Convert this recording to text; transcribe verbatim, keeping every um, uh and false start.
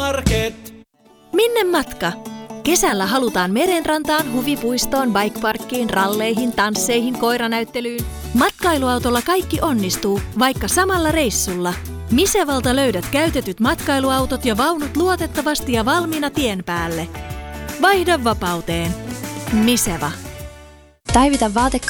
Market. Minne matka? Kesällä halutaan merenrantaan, huvipuistoon, bikeparkkiin, ralleihin, tansseihin, koiranäyttelyyn. Matkailuautolla kaikki onnistuu, vaikka samalla reissulla. Misevalta löydät käytetyt matkailuautot ja vaunut luotettavasti ja valmiina tien päälle. Vaihda vapauteen. Miseva. Päivitä vaatekaupasta